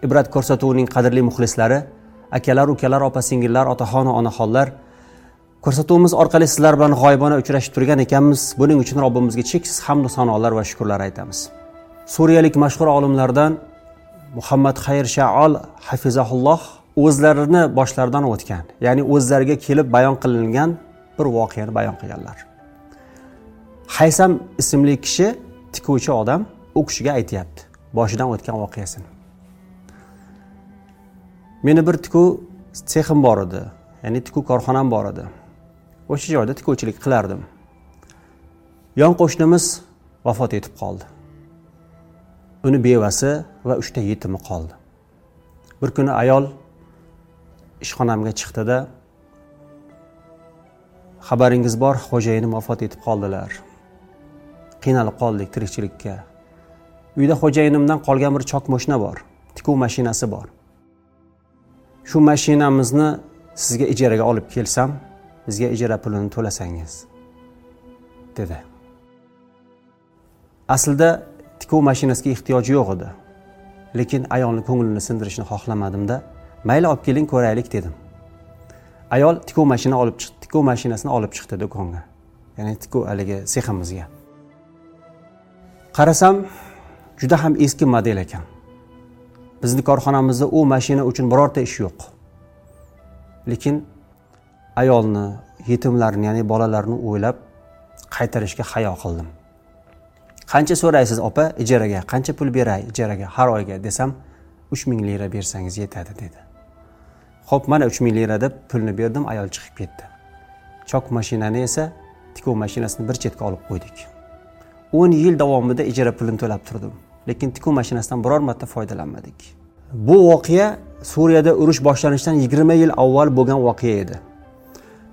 ibrat ko'rsatuvining qadrli muxlislari, akalar, ukalar, opa-singillar, otaxon va onaxonlar, ko'rsatuvimiz orqali sizlar bilan g'oyibona uchrashib turgan ekanmiz. Buning uchun Robbimizga cheksiz hamd va sanolar va shukrlar aytamiz. Suriyalik mashhur olimlardan Muhammad Xayr Shaol hafizahulloh o'zlarini boshlaridan o'tgan, ya'ni o'zlariga kelib bayon qilingan bir voqeani bayon qilganlar. Haysam ismli kishi, tikuvchi odam, u kishiga aytayapti boshidan o'tgan voqeasini. Meni bir tikuv sexim bor edi, ya'ni tikuv korxonam bor edi. O'sha joyda tikuvchilik qilardim. Yon qo'shnimiz vafot etib qoldi. Uni bevasi va 3 ta yetimi qoldi. Bir kuni ayol ishxonamga chiqdi-da, xabaringiz bor, xo'jayinim vafot etib qoldilar. Qiynalib qoldik tirikchilikka. Uyda xo'jayinimdan qolgan bir chok mashina bor, tikuv mashinasi bor. Shu mashinamizni sizga ijaraga olib kelsam, bizga ijara pulini to'lasangiz, dedi. Aslida tikuv mashinasiga ehtiyoji yo'q edi. Lekin ayolning ko'nglini sindirishni xohlamadim-da, mayli olib keling ko'raylik dedim. Ayol tikuv mashinasini olib chiqdi do'konga. Ya'ni tikuv haligi seximizga. Qarasam, juda ham eski model ekan. Bizning korxonamizda u mashina uchun birorta ish yo'q. Lekin ayolni, yetimlarni, ya'ni bolalarni o'ylab qaytarishga hayo qildim. Qancha so'raysiz opa ijaraga? Qancha pul beray ijaraga har oyga desam, 3000 lira bersangiz yetadi dedi. Xo'p, mana 3000 lira deb pulni berdim, ayol chiqib ketdi. Chok mashinani esa tikuv mashinasini bir chetga olib qo'ydik. 10 yil davomida ijara pulini to'lab turdim, lekin tikuv mashinasidan biror marta foydalanmadik. Bu voqea Suriyada urush boshlanishidan 20 yil avval bo'lgan voqea edi.